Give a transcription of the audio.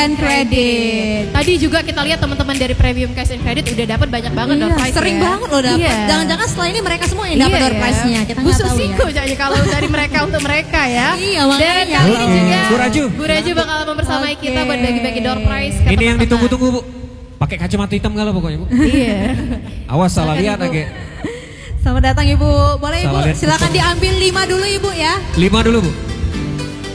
and Credit. Tadi juga kita lihat teman-teman dari Premium Cash and Credit udah dapat banyak banget door prize. Sering banget loh dapat. Jangan-jangan setelah ini mereka semua yang dapat door prize-nya. Kita nggak tahu ya. Khusus jadi kalau dari mereka untuk mereka ya. Iya, makanya. Dan kali ini juga Bu Raju bakal membersamai kita buat bagi-bagi door prize. Ini yang ditunggu-tunggu Bu. Pakai kacamata hitam galau pokoknya Bu. Iya. Awas salah lihat lagi. Selamat datang Ibu. Boleh Ibu, silakan diambil 5 dulu Ibu ya. 5 dulu Bu.